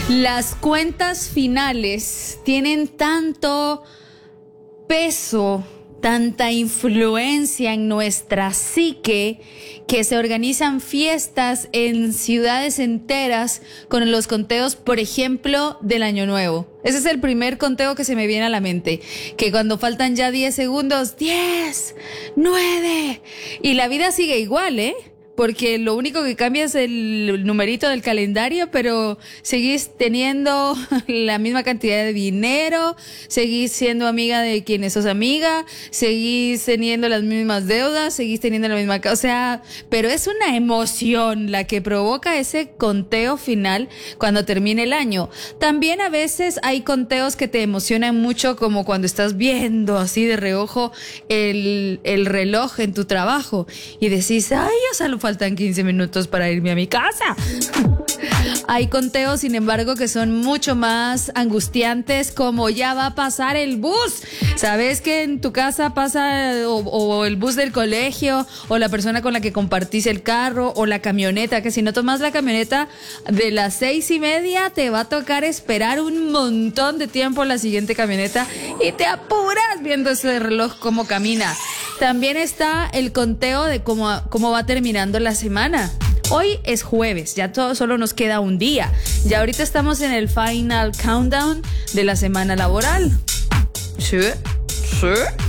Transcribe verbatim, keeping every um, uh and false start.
Las cuentas finales tienen tanto peso, tanta influencia en nuestra psique, que se organizan fiestas en ciudades enteras con los conteos, por ejemplo, del Año Nuevo. Ese es el primer conteo que se me viene a la mente, que cuando faltan ya diez segundos, diez, nueve, y la vida sigue igual, ¿eh? Porque lo único que cambia es el numerito del calendario, pero seguís teniendo la misma cantidad de dinero, seguís siendo amiga de quienes sos amiga, seguís teniendo las mismas deudas, seguís teniendo la misma... O sea, pero es una emoción la que provoca ese conteo final cuando termine el año. También a veces hay conteos que te emocionan mucho, como cuando estás viendo así de reojo el, el reloj en tu trabajo y decís, ay, ya solo faltan quince minutos para irme a mi casa. Hay conteos, sin embargo, que son mucho más angustiantes, como ya va a pasar el bus. Sabes que en tu casa pasa o, o el bus del colegio, o la persona con la que compartís el carro, o la camioneta, que si no tomas la camioneta de las seis y media te va a tocar esperar un montón de tiempo la siguiente camioneta y te apuras viendo ese reloj cómo camina. También está el conteo de cómo, cómo va terminando la semana. Hoy es jueves, ya todo, solo nos queda un día. Ya ahorita estamos en el final countdown de la semana laboral. Sí, sí.